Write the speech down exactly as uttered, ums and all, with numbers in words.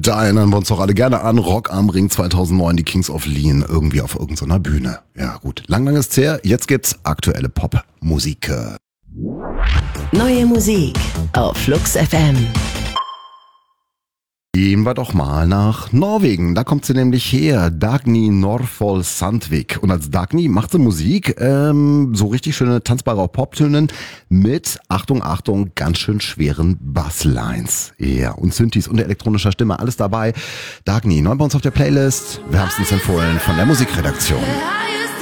Da erinnern wir uns doch alle gerne an Rock am Ring zweitausendneun, die Kings of Leon, irgendwie auf irgendeiner Bühne. Ja gut, lang, lang ist's her, jetzt gibt's aktuelle Popmusik. Neue Musik auf Flux F M. Gehen wir doch mal nach Norwegen. Da kommt sie nämlich her. Dagny Norfol Sandvik. Und als Dagny macht sie Musik, ähm, so richtig schöne tanzbare Poptönen mit, Achtung, Achtung, ganz schön schweren Basslines. Ja, und Synthes und elektronischer Stimme, alles dabei. Dagny, neu bei uns auf der Playlist. Wärmstens empfohlen von der Musikredaktion.